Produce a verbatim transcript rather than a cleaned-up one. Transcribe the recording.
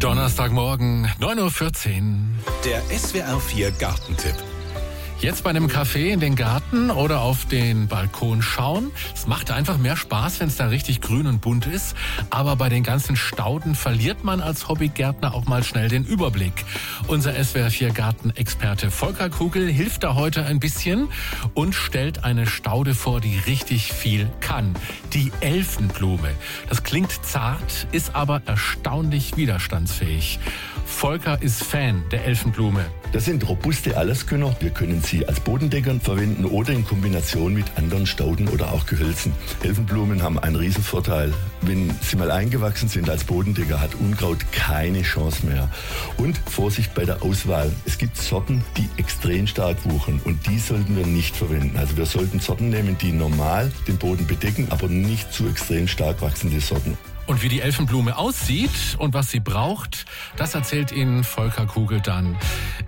Donnerstagmorgen, neun Uhr vierzehn. Der S W R vier Gartentipp. Jetzt bei einem Café in den Garten oder auf den Balkon schauen. Es macht einfach mehr Spaß, wenn es da richtig grün und bunt ist. Aber bei den ganzen Stauden verliert man als Hobbygärtner auch mal schnell den Überblick. Unser S W R vier Gartenexperte Volker Kugel hilft da heute ein bisschen und stellt eine Staude vor, die richtig viel kann. Die Elfenblume. Das klingt zart, ist aber erstaunlich widerstandsfähig. Volker ist Fan der Elfenblume. Das sind robuste Alleskönner. Wir können sie als Bodendecker verwenden oder in Kombination mit anderen Stauden oder auch Gehölzen. Elfenblumen haben einen riesen Vorteil. Wenn sie mal eingewachsen sind als Bodendecker, hat Unkraut keine Chance mehr. Und Vorsicht bei der Auswahl. Es gibt Sorten, die extrem stark wuchern und die sollten wir nicht verwenden. Also wir sollten Sorten nehmen, die normal den Boden bedecken, aber nicht zu extrem stark wachsende Sorten. Und wie die Elfenblume aussieht und was sie braucht, das erzählt Ihnen Volker Kugel dann